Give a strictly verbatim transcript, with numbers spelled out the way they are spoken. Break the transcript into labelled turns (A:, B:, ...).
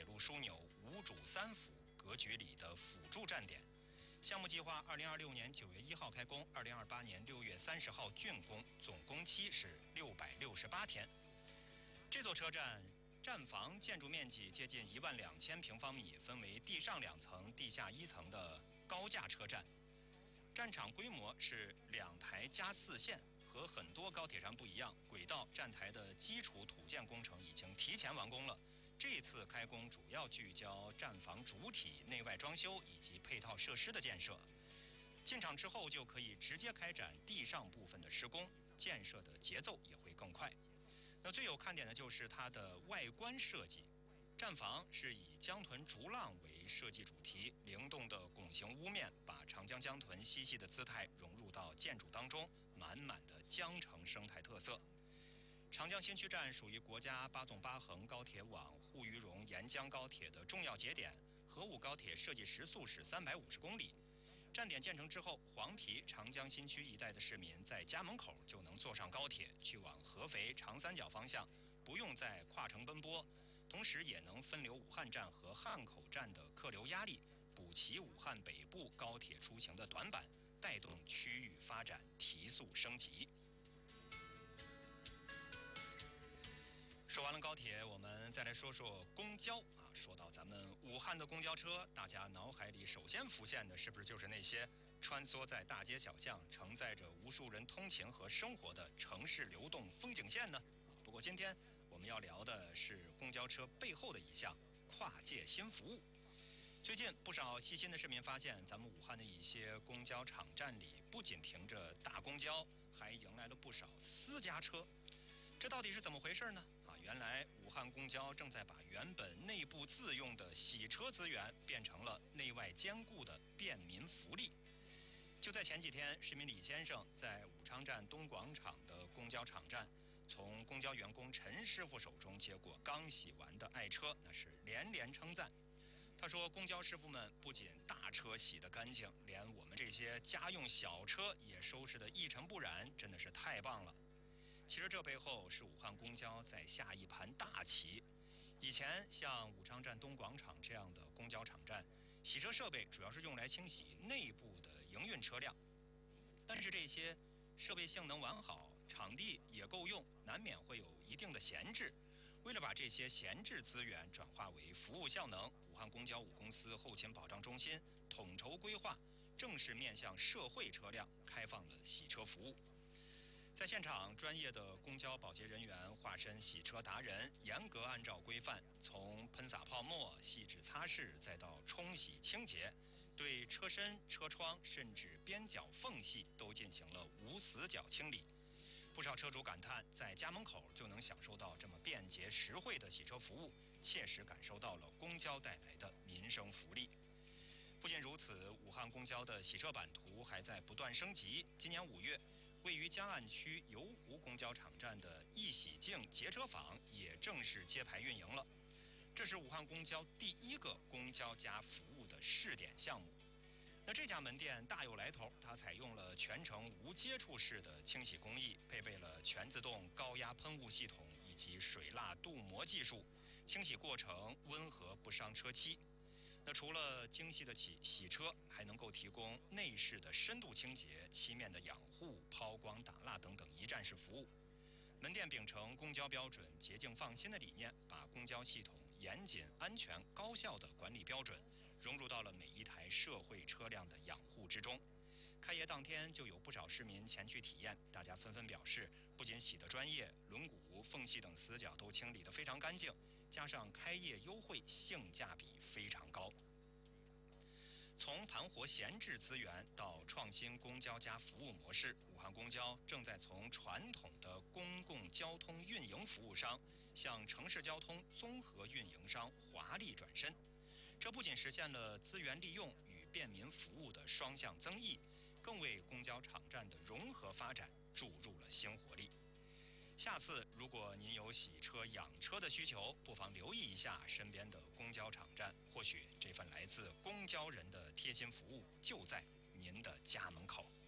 A: 铁路枢纽五主三府格局里的辅助站点。项目计划二零二六年九月一号开工，二零二八年六月三十号竣工，总工期是六百六十八天。这座车站站房建筑面积接近一万两千平方米，分为地上两层、地下一层的高架车站。站场规模是两台加四线，和很多高铁站不一样，轨道站台的基础土建工程已经提前完工了。这次开工主要聚焦站房主体、内外装修以及配套设施的建设。进场之后就可以直接开展地上部分的施工，建设的节奏也会更快。那最有看点的就是它的外观设计。站房是以江豚逐浪为设计主题，灵动的拱形屋面把长江江豚嬉戏的姿态融入到建筑当中，满满的江城生态特色。长江新区站属于国家八纵八横高铁网沪渝蓉沿江高铁的重要节点，合武高铁设计时速是三百五十公里。站点建成之后，黄陂、长江新区一带的市民在家门口就能坐上高铁，去往合肥、长三角方向，不用再跨城奔波。同时也能分流武汉站和汉口站的客流压力，补齐武汉北部高铁出行的短板，带动区域发展提速升级。说完了高铁，我们再来说说公交啊。说到咱们武汉的公交车，大家脑海里首先浮现的是不是就是那些穿梭在大街小巷、承载着无数人通勤和生活的城市流动风景线呢？不过今天我们要聊的是公交车背后的一项跨界新服务。最近不少细心的市民发现，咱们武汉的一些公交场站里不仅停着大公交，还迎来了不少私家车。这到底是怎么回事呢？啊，原来武汉公交正在把原本内部自用的洗车资源变成了内外兼顾的便民福利。就在前几天，市民李先生在武昌站东广场的公交场站，从公交员工陈师傅手中接过刚洗完的爱车，那是连连称赞。他说，公交师傅们不仅大车洗得干净，连我们这些家用小车也收拾得一尘不染，真的是太棒了。其实这背后是武汉公交在下一盘大棋。以前像武昌站东广场这样的公交场站，洗车设备主要是用来清洗内部的营运车辆，但是这些设备性能完好，场地也够用，难免会有一定的闲置。为了把这些闲置资源转化为服务效能，武汉公交五公司后勤保障中心统筹规划，正式面向社会车辆开放了洗车服务。在现场，专业的公交保洁人员化身洗车达人，严格按照规范，从喷洒泡沫、细致擦拭，再到冲洗清洁，对车身、车窗甚至边角缝隙都进行了无死角清理。不少车主感叹，在家门口就能享受到这么便捷实惠的洗车服务，切实感受到了公交带来的民生福利。不仅如此，武汉公交的洗车版图还在不断升级。今年五月，位于江岸区游湖公交场站的一洗净洁车坊也正式揭牌运营了。这是武汉公交第一个公交加服务的试点项目。那这家门店大有来头，它采用了全程无接触式的清洗工艺，配备了全自动高压喷雾系统以及水蜡镀膜技术，清洗过程温和不伤车漆。那除了精细的洗洗车，还能够提供内饰的深度清洁、漆面的养护、抛光打蜡等等一站式服务。门店秉承公交标准洁净放心的理念，把公交系统严谨、安全、高效的管理标准融入到了每一台社会车辆的养护之中。开业当天就有不少市民前去体验，大家纷纷表示，不仅洗得专业，轮毂、缝隙等死角都清理得非常干净，加上开业优惠，性价比非常高。从盘活闲置资源到创新公交加服务模式，武汉公交正在从传统的公共交通运营服务商向城市交通综合运营商华丽转身。这不仅实现了资源利用与便民服务的双向增益，更为公交场站的融合发展注入了新活力。下次如果您有洗车养车的需求，不妨留意一下身边的公交场站，或许这份来自公交人的贴心服务就在您的家门口。